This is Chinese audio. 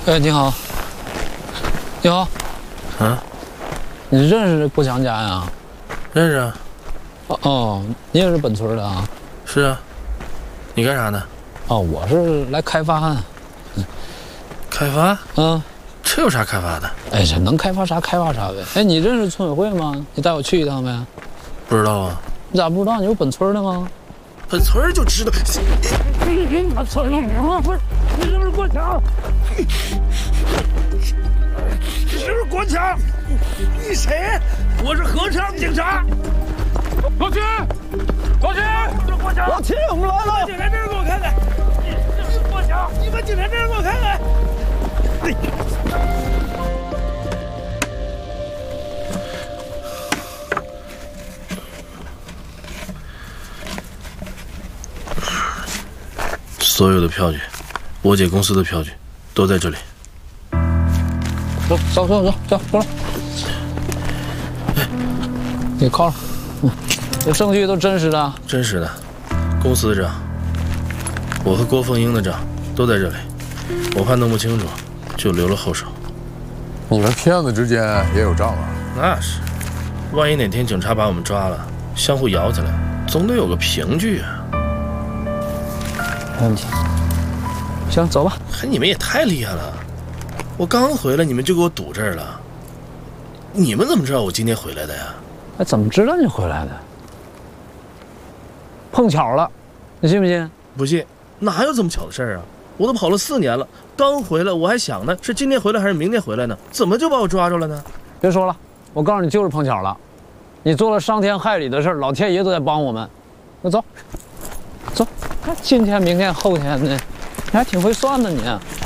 哎，你好，你好， 啊， 你认识郭强家呀？ 认识啊。 哦，你也是本村的啊？ 是啊。你干啥呢？ 哦，我是来开发。 开发？ 嗯， 这有啥开发的？ 哎，这能开发啥开发啥呗。哎，你认识村委会吗？你带我去一趟呗。 不知道啊。 你咋不知道？你是本村的吗？ 本村就知道。 你把村弄了，不是？你是不是郭强？ 你是不是郭强？你谁？我是合昌警察。老秦，老秦，我是郭强。 老秦，我们来了。 警察证给我看看。你是郭强，你把警察证给我看看。 所有的票据，我姐公司的票据，都在这里。 走，过来。你靠上。这证据都真实的。 真实的，公司的账，我和郭凤英的账都在这里。我怕弄不清楚，就留了后手。 你们骗子之间也有账啊？ 那是，万一哪天警察把我们抓了，相互咬起来，总得有个凭据啊。 没问题。行，走吧。 你们也太厉害了！我刚回来，你们就给我堵这儿了。你们怎么知道我今天回来的呀？ 哎，怎么知道你回来的？碰巧了，你信不信？ 不信，哪有这么巧的事儿啊？我都跑了4年了，刚回来我还想呢，是今天回来还是明天回来呢？怎么就把我抓住了呢？ 别说了，我告诉你，就是碰巧了。你做了伤天害理的事儿，老天爷都在帮我们。那走，走，今天、明天、后天的，你还挺会算的你。